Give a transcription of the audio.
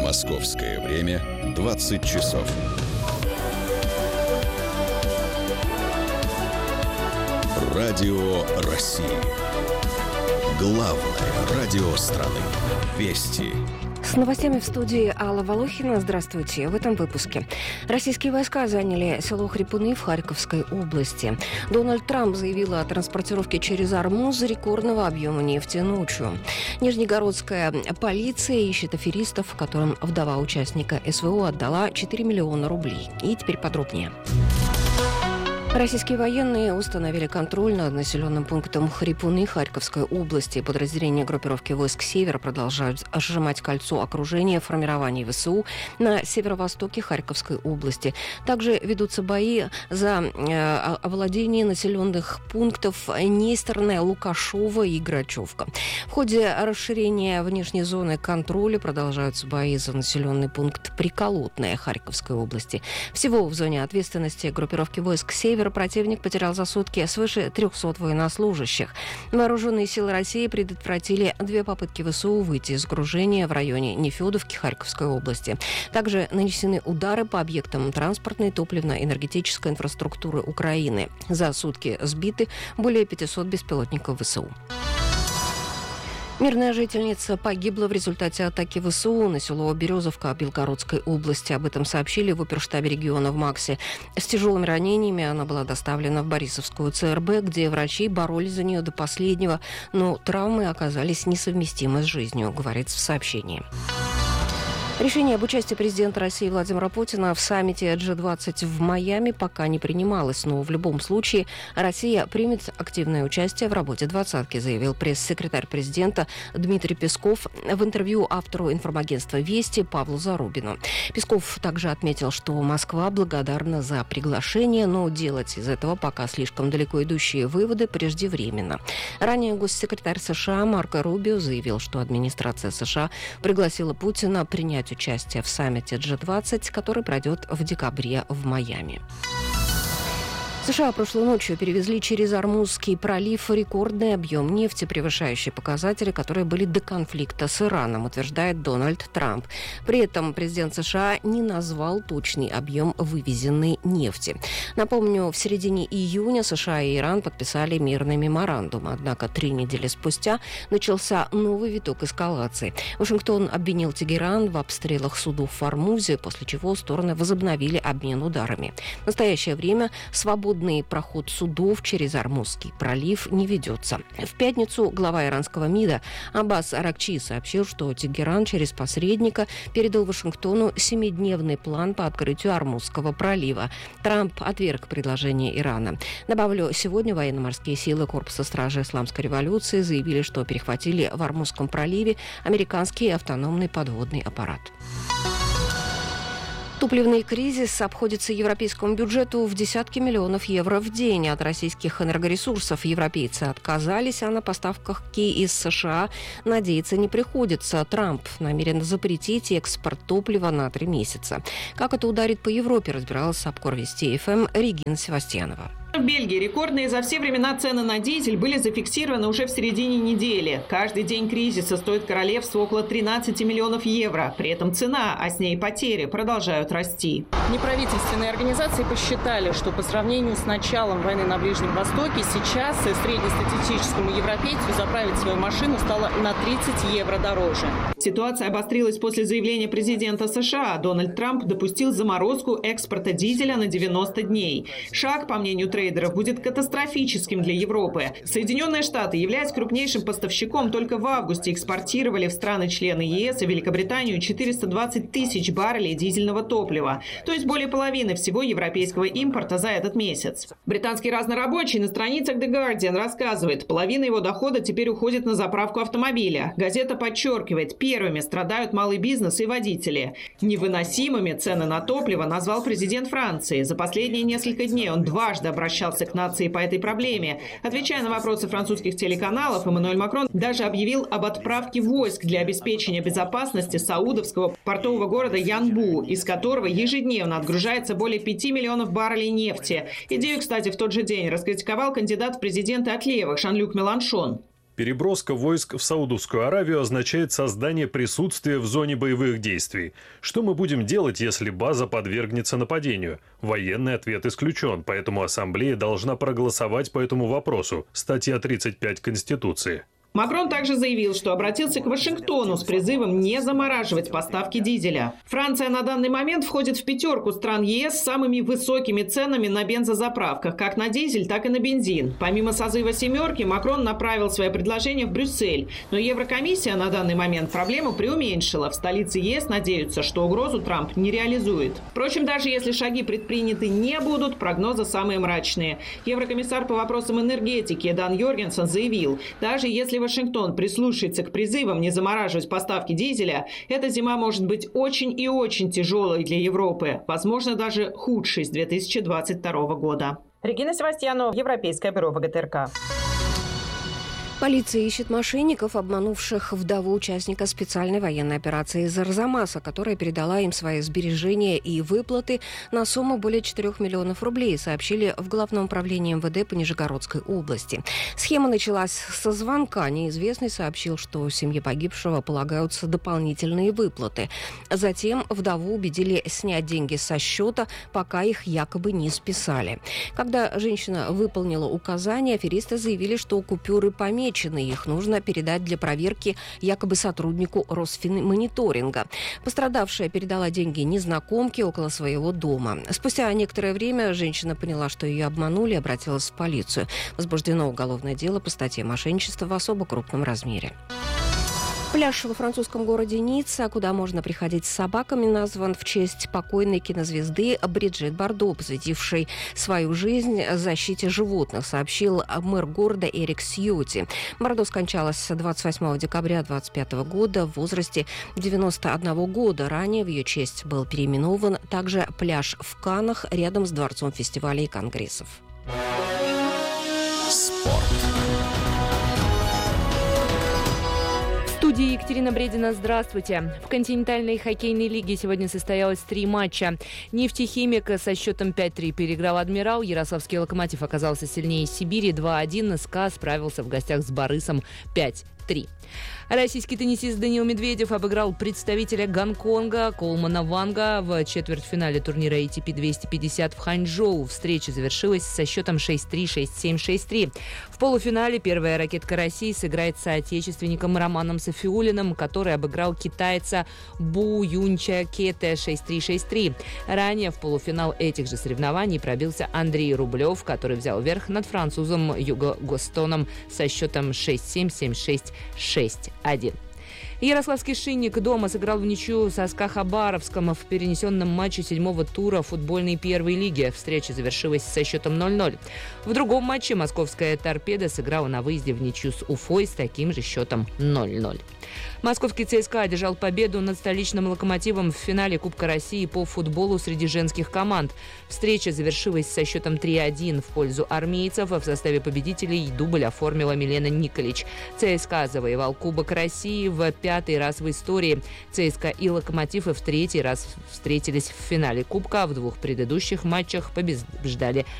Московское время 20 часов. Радио России. Главное радио страны. Вести. С новостями в студии Алла Волохина. Здравствуйте. В этом выпуске. Российские войска заняли село Хрипуны в Харьковской области. Дональд Трамп заявил о транспортировке через Ормуз рекордного объема нефти ночью. Нижнегородская полиция ищет аферистов, которым вдова участника СВО отдала 4 миллиона рублей. И теперь подробнее. Российские военные установили контроль над населенным пунктом Хрипуны Харьковской области. Подразделения группировки войск «Север» продолжают сжимать кольцо окружения формирований ВСУ на северо-востоке Харьковской области. Также ведутся бои за овладение населенных пунктов Нестерная, Лукашова и Грачевка. В ходе расширения внешней зоны контроля продолжаются бои за населенный пункт Приколотная Харьковской области. Всего в зоне ответственности группировки войск «Север» противник потерял за сутки свыше 300 военнослужащих. Вооруженные силы России предотвратили 2 попытки ВСУ выйти из окружения в районе Нефедовки Харьковской области. Также нанесены удары по объектам транспортной, топливно-энергетической инфраструктуры Украины. За сутки сбиты более 500 беспилотников ВСУ. Мирная жительница погибла в результате атаки ВСУ на село Березовка Белгородской области. Об этом сообщили в оперштабе региона в МАКСе. С тяжелыми ранениями она была доставлена в Борисовскую ЦРБ, где врачи боролись за нее до последнего, но травмы оказались несовместимы с жизнью, говорится в сообщении. Решение об участии президента России Владимира Путина в саммите G20 в Майами пока не принималось, но в любом случае Россия примет активное участие в работе «двадцатки», заявил пресс-секретарь президента Дмитрий Песков в интервью автору информагентства «Вести» Павлу Зарубину. Песков также отметил, что Москва благодарна за приглашение, но делать из этого пока слишком далеко идущие выводы преждевременно. Ранее госсекретарь США Марко Рубио заявил, что администрация США пригласила Путина принять участие в саммите G20, который пройдет в декабре в Майами. США прошлой ночью перевезли через Ормузский пролив рекордный объем нефти, превышающий показатели, которые были до конфликта с Ираном, утверждает Дональд Трамп. При этом президент США не назвал точный объем вывезенной нефти. Напомню, в середине июня США и Иран подписали мирный меморандум. Однако 3 недели спустя начался новый виток эскалации. Вашингтон обвинил Тегеран в обстрелах судов в Ормузе, после чего стороны возобновили обмен ударами. В настоящее время свободный проход судов через Ормузский пролив не ведется. В пятницу глава иранского МИДа Аббас Аракчи сообщил, что Тегеран через посредника передал Вашингтону 7-дневный план по открытию Ормузского пролива. Трамп отверг предложение Ирана. Добавлю, сегодня военно-морские силы Корпуса стражи Исламской революции заявили, что перехватили в Ормузском проливе американский автономный подводный аппарат. Топливный кризис обходится европейскому бюджету в десятки миллионов евро в день. От российских энергоресурсов европейцы отказались, а на поставки из США надеяться не приходится. Трамп намерен запретить экспорт топлива на 3 месяца. Как это ударит по Европе, разбиралась с Апкор Вести ФМ Регина Севастьянова. В Бельгии рекордные за все времена цены на дизель были зафиксированы уже в середине недели. Каждый день кризиса стоит королевству около 13 миллионов евро. При этом цена, а с ней потери, продолжают расти. Неправительственные организации посчитали, что по сравнению с началом войны на Ближнем Востоке сейчас среднестатистическому европейцу заправить свою машину стало на 30 евро дороже. Ситуация обострилась после заявления президента США. Дональд Трамп допустил заморозку экспорта дизеля на 90 дней. Шаг, по мнению трейдеров, будет катастрофическим для Европы. Соединенные Штаты, являясь крупнейшим поставщиком, только в августе экспортировали в страны-члены ЕС и Великобританию 420 тысяч баррелей дизельного топлива, то есть более половины всего европейского импорта за этот месяц. Британский разнорабочий на страницах The Guardian рассказывает, половина его дохода теперь уходит на заправку автомобиля. Газета подчеркивает, первыми страдают малый бизнес и водители. Невыносимыми цены на топливо назвал президент Франции. За последние несколько дней он дважды обращался к нации по этой проблеме. Отвечая на вопросы французских телеканалов, Эммануэль Макрон даже объявил об отправке войск для обеспечения безопасности саудовского портового города Янбу, из которого ежедневно отгружается более 5 миллионов баррелей нефти. Идею, кстати, в тот же день раскритиковал кандидат в президенты от левых Жан-Люк Меланшон. Переброска войск в Саудовскую Аравию означает создание присутствия в зоне боевых действий. Что мы будем делать, если база подвергнется нападению? Военный ответ исключен, поэтому Ассамблея должна проголосовать по этому вопросу. Статья 35 Конституции. Макрон также заявил, что обратился к Вашингтону с призывом не замораживать поставки дизеля. Франция на данный момент входит в пятерку стран ЕС с самыми высокими ценами на бензозаправках, как на дизель, так и на бензин. Помимо созыва «семерки», Макрон направил свое предложение в Брюссель. Но Еврокомиссия на данный момент проблему преуменьшила. В столице ЕС надеются, что угрозу Трамп не реализует. Впрочем, даже если шаги предприняты не будут, прогнозы самые мрачные. Еврокомиссар по вопросам энергетики Дан Йоргенсен заявил, даже если Вашингтон прислушается к призывам не замораживать поставки дизеля, эта зима может быть очень и очень тяжелой для Европы. Возможно, даже худшей с 2022 года. Регина Севастьянова, Европейское бюро ВГТРК. Полиция ищет мошенников, обманувших вдову участника специальной военной операции из Арзамаса, которая передала им свои сбережения и выплаты на сумму более 4 миллионов рублей, сообщили в Главном управлении МВД по Нижегородской области. Схема началась со звонка. Неизвестный сообщил, что семье погибшего полагаются дополнительные выплаты. Затем вдову убедили снять деньги со счета, пока их якобы не списали. Когда женщина выполнила указания, аферисты заявили, что купюры помечены. Их нужно передать для проверки якобы сотруднику Росфинмониторинга. Пострадавшая передала деньги незнакомке около своего дома. Спустя некоторое время женщина поняла, что ее обманули, и обратилась в полицию. Возбуждено уголовное дело по статье «Мошенничество в особо крупном размере». Пляж во французском городе Ницца, куда можно приходить с собаками, назван в честь покойной кинозвезды Бриджит Бардо, посвятившей свою жизнь защите животных, сообщил мэр города Эрик Сьюти. Бардо скончалась 28 декабря 2025 года в возрасте 91 года. Ранее в ее честь был переименован также пляж в Каннах рядом с дворцом фестивалей и конгрессов. Спорт. В студии Екатерина Бредина. Здравствуйте. В континентальной хоккейной лиге сегодня состоялось 3 матча. «Нефтехимик» со счетом 5-3 переиграл «Адмирал». Ярославский «Локомотив» оказался сильнее «Сибири» 2-1. СКА справился в гостях с «Борисом» 5-3. Российский теннисист Даниил Медведев обыграл представителя Гонконга Колмана Ванга в четвертьфинале турнира ATP 250 в Ханчжоу. Встреча завершилась со счетом 6-3, 6-7, 6-3. В полуфинале первая ракетка России сыграет с соотечественником Романом Сафиуллиным, который обыграл китайца Бу Юнча Кете 6-3, 6-3. Ранее в полуфинал этих же соревнований пробился Андрей Рублев, который взял верх над французом Юго Гостоном со счетом 6-7, 7-6, 6-1. Ярославский «Шинник» дома сыграл в ничью со СКА Хабаровском в перенесенном матче 7-го тура футбольной первой лиги. Встреча завершилась со счетом 0-0. В другом матче московская «Торпеда» сыграла на выезде в ничью с Уфой с таким же счетом 0-0. Московский ЦСКА одержал победу над столичным «Локомотивом» в финале Кубка России по футболу среди женских команд. Встреча завершилась со счетом 3-1 в пользу армейцев. В составе победителей дубль оформила Милена Николич. ЦСКА завоевал Кубок России в 5-й раз в истории. ЦСКА и «Локомотив» в 3-й раз встретились в финале Кубка. В 2 предыдущих матчах побеждали